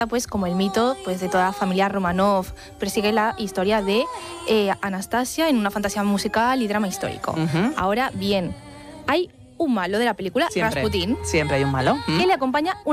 pues como el mito pues de toda la familia Romanov, persigue la historia de Anastasia en una fantasía musical y drama histórico. Ahora bien, hay un malo de la película, Rasputín, Siempre hay un malo. que le acompaña